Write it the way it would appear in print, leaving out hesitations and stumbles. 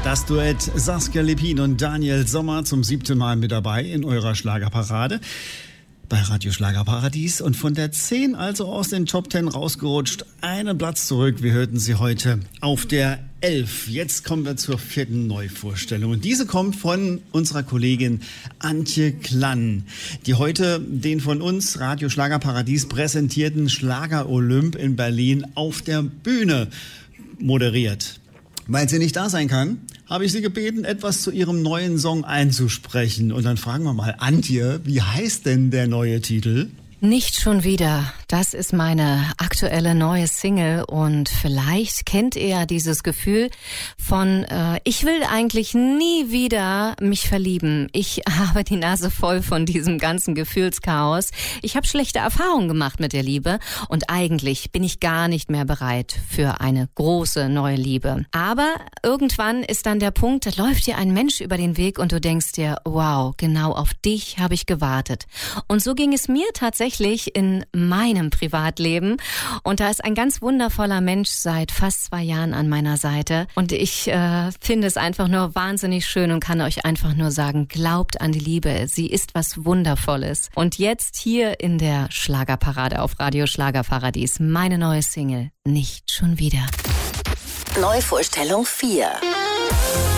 Das Duett Saskia Lepin und Daniel Sommer zum 7. Mal mit dabei in eurer Schlagerparade bei Radio Schlagerparadies. Und von der 10 also aus den Top 10 rausgerutscht, einen Platz zurück. Wir hörten sie heute auf der 11. Jetzt kommen wir zur 4. Neuvorstellung. Und diese kommt von unserer Kollegin Antje Klann, die heute den von uns Radio Schlagerparadies präsentierten Schlager Olymp in Berlin auf der Bühne moderiert. Weil sie nicht da sein kann, habe ich sie gebeten, etwas zu ihrem neuen Song einzusprechen. Und dann fragen wir mal, Antje, wie heißt denn der neue Titel? Nicht schon wieder. Das ist meine aktuelle neue Single und vielleicht kennt ihr dieses Gefühl von ich will eigentlich nie wieder mich verlieben. Ich habe die Nase voll von diesem ganzen Gefühlschaos. Ich habe schlechte Erfahrungen gemacht mit der Liebe und eigentlich bin ich gar nicht mehr bereit für eine große neue Liebe. Aber irgendwann ist dann der Punkt, da läuft dir ein Mensch über den Weg und du denkst dir, wow, genau auf dich habe ich gewartet. Und so ging es mir tatsächlich in meinem Privatleben. Und da ist ein ganz wundervoller Mensch seit fast 2 Jahren an meiner Seite. Und ich finde es einfach nur wahnsinnig schön und kann euch einfach nur sagen, glaubt an die Liebe. Sie ist was Wundervolles. Und jetzt hier in der Schlagerparade auf Radio Schlagerparadies meine neue Single, Nicht schon wieder. Neuvorstellung 4.